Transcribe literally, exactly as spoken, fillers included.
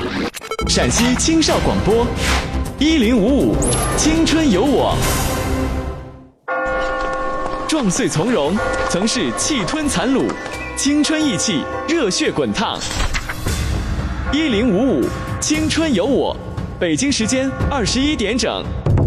陕西青少广播，一零五五，青春有我。壮岁从容，曾是气吞残虏，青春意气，热血滚烫。一零五五，青春有我。北京时间二十一点整。